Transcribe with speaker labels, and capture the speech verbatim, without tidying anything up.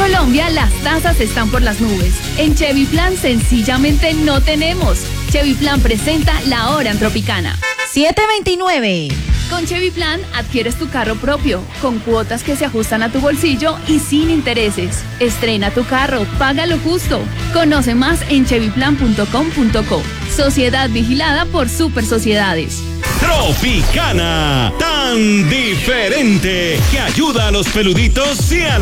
Speaker 1: Colombia las tasas están por las nubes. En Chevy Plan sencillamente no tenemos. Chevy Plan presenta la hora en Tropicana.
Speaker 2: siete veintinueve.
Speaker 1: Con Chevy Plan adquieres tu carro propio, con cuotas que se ajustan a tu bolsillo y sin intereses. Estrena tu carro, paga lo justo. Conoce más en chevy plan punto com punto co. Sociedad vigilada por Super Sociedades.
Speaker 3: Tropicana, tan diferente que ayuda a los peluditos y a la